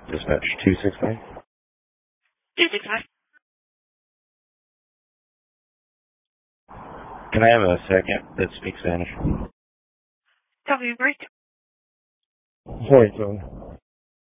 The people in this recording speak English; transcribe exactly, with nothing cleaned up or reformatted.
Dispatch two six five. two six five. Can I have a second that speaks Spanish? Copy, break. Sorry, John.